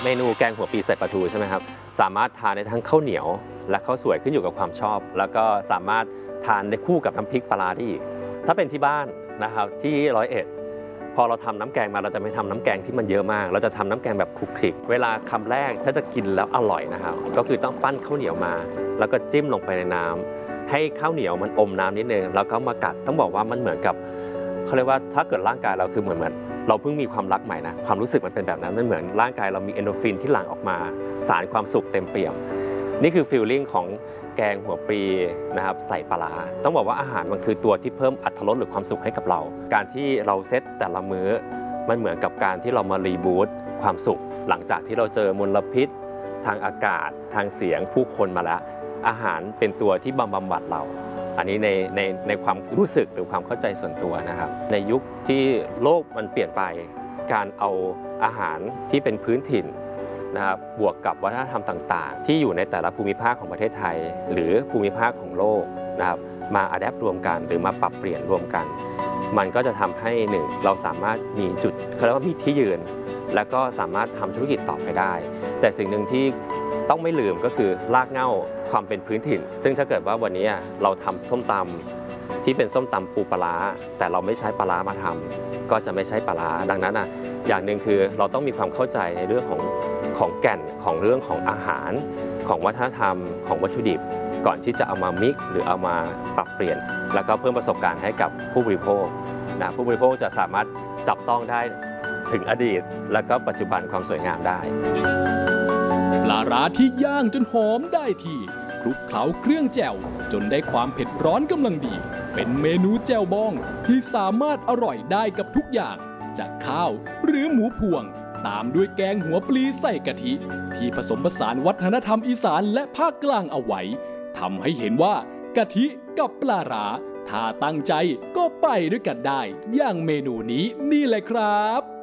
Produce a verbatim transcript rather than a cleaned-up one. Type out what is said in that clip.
นูแกงหัวปีใส่ปลาทูใช่ไหมครับสามารถทานได้ทั้งข้าวเหนียวและข้าวสวยขึ้นอยู่กับความชอบแล้วก็สามารถทานได้คู่กับน้ำพริกปลาได้อีกถ้าเป็นที่บ้านนะครับที่ร้อยเอ็ดพอเราทำน้ำแกงมาเราจะไม่ทำน้ำแกงที่มันเยอะมากเราจะทำน้ำแกงแบบคลุกคลิกเวลาคำแรกถ้าจะกินแล้วอร่อยนะครับก็คือต้องปั้นข้าวเหนียวมาแล้วก็จิ้มลงไปในน้ำให้ข้าวเหนียวมันอมน้ำนิดนึงแล้วก็มากัดต้องบอกว่ามันเหมือนกับเขาเรียกว่าถ้าเกิดร่างกายเราคือเหมือนเหมือนเราเพิ่งมีความรักใหม่นะความรู้สึกมันเป็นแบบนั้นมันเหมือนร่างกายเรามีเอนโดรฟินที่หลั่งออกมาสารความสุขเต็มเปี่ยมนี่คือฟีลลิ่งของแกงหัวปลีนะครับใส่ปลาร้าต้องบอกว่าอาหารมันคือตัวที่เพิ่มอรรถรสหรือความสุขให้กับเราการที่เราเซตแต่ละมื้อมันเหมือนกับการที่เรามารีบูตความสุขหลังจากที่เราเจอมลพิษทางอากาศทางเสียงผู้คนมาแล้วอาหารเป็นตัวที่บำบัดเราอันนี้ในในในความรู้สึกหรือความเข้าใจส่วนตัวนะครับในยุคที่โลกมันเปลี่ยนไปการเอาอาหารที่เป็นพื้นถิ่นนะครับบวกกับวัฒนธรรมต่างๆที่อยู่ในแต่ละภูมิภาคของประเทศไทยหรือภูมิภาคของโลกนะครับมาอัดแอปรวมกันหรือมาปรับเปลี่ยนรวมกันมันก็จะทำให้หนึ่งเราสามารถมีจุดเขาเรียกว่ามีที่ยืนและก็สามารถทำธุรกิจต่อไปได้แต่สิ่งหนึ่งที่ต้องไม่ลืมก็คือรากเหง้าความเป็นพื้นถิ่นซึ่งถ้าเกิดว่าวันนี้เราทำส้มตำที่เป็นส้มตำปูปลาร้าแต่เราไม่ใช้ปลาร้ามาทำก็จะไม่ใช่ปลาร้าดังนั้นอ่ะอย่างหนึ่งคือเราต้องมีความเข้าใจในเรื่องของของแก่นของเรื่องของอาหารของวัฒนธรรมของวัตถุดิบก่อนที่จะเอามามิกหรือเอามาปรับเปลี่ยนแล้วก็เพิ่มประสบการณ์ให้กับผู้บริโภคนะผู้บริโภคจะสามารถจับต้องได้ถึงอดีตและก็ปัจจุบันความสวยงามได้ปลาร้าที่ย่างจนหอมได้ที่คลุกเคล้าเครื่องแจ่วจนได้ความเผ็ดร้อนกำลังดีเป็นเมนูแจ่วบองที่สามารถอร่อยได้กับทุกอย่างจากข้าวหรือหมูพวงตามด้วยแกงหัวปลีใส่กะทิที่ผสมผสานวัฒนธรรมอีสานและภาคกลางเอาไว้ทำให้เห็นว่ากะทิกับปลาร้าถ้าตั้งใจก็ไปด้วยกันได้อย่างเมนูนี้นี่แหละครับ